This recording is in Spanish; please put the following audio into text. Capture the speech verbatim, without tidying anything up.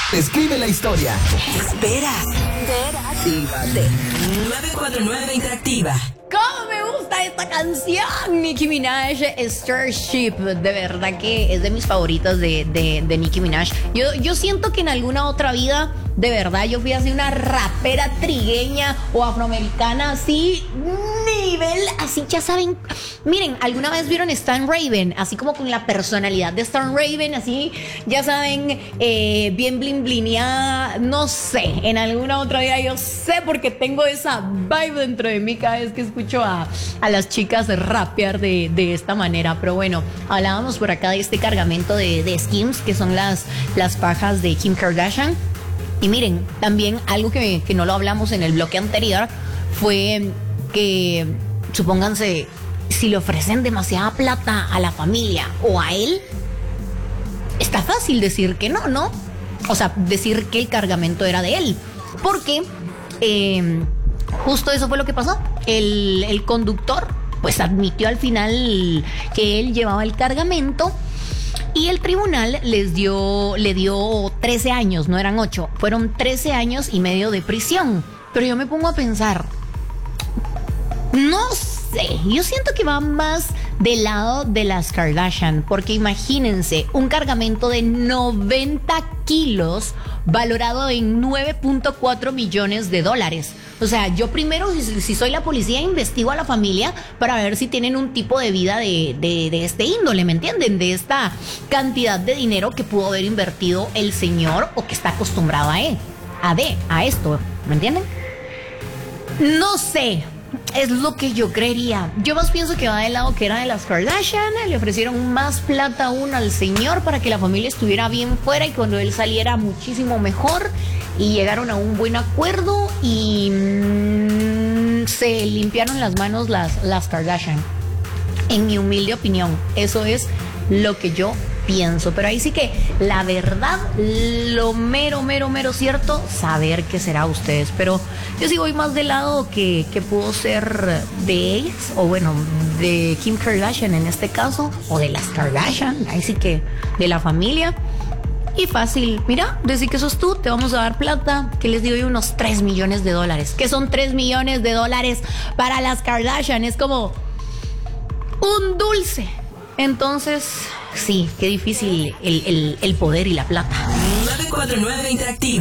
Escribe la historia. Espera. Actívate. nueve cuatro nueve Interactiva. ¡Cómo me gusta esta canción! Nicki Minaj, Starship. De verdad que es de mis favoritas de, de, de Nicki Minaj. Yo, yo siento que en alguna otra vida, de verdad, yo fui así una rapera trigueña o afroamericana, así, nivel, así, ya saben. Miren, ¿alguna vez vieron Stan Raven? Así como con la personalidad de Stan Raven, así, ya saben, eh, bien blin blineada. No sé, en alguna otra vida yo sé porque tengo esa vibe dentro de mí cada vez que escucho a, a las chicas rapear de, de esta manera. Pero bueno, hablábamos por acá de este cargamento de, de Skims, que son las, las pajas de Kim Kardashian. Y miren, también algo que, que no lo hablamos en el bloque anterior fue que, supónganse, si le ofrecen demasiada plata a la familia o a él, está fácil decir que no, ¿no? O sea, decir que el cargamento era de él. Porque eh, justo eso fue lo que pasó. El, el conductor, pues, admitió al final que él llevaba el cargamento. Y el tribunal les dio, le dio trece años, no eran ocho, fueron trece años y medio de prisión. Pero yo me pongo a pensar, no sé, yo siento que va más del lado de las Kardashian, porque imagínense, un cargamento de noventa kilos valorado en nueve punto cuatro millones de dólares. O sea, yo primero, si, si soy la policía, investigo a la familia para ver si tienen un tipo de vida de, de, de este índole, ¿me entienden? De esta cantidad de dinero que pudo haber invertido el señor o que está acostumbrado a él, a, de, a esto, ¿me entienden? No sé. Es lo que yo creería. Yo más pienso que va del lado que era de las Kardashian. Le ofrecieron más plata aún al señor para que la familia estuviera bien fuera y cuando él saliera muchísimo mejor. Y llegaron a un buen acuerdo y mmm, se limpiaron las manos las, las Kardashian. En mi humilde opinión, eso es lo que yo pienso. Pero ahí sí que la verdad, lo mero, mero, mero cierto, saber qué será ustedes. Pero yo sí voy más del lado que, que pudo ser de ellas, o bueno, de Kim Kardashian en este caso, o de las Kardashian, ahí sí que de la familia. Y fácil, mira, decir que sos tú, te vamos a dar plata, que les digo yo, unos tres millones de dólares. ¿Qué son tres millones de dólares para las Kardashian? Es como un dulce. Entonces, sí, qué difícil el, el, el poder y la plata. nueve cuatro nueve Interactiva.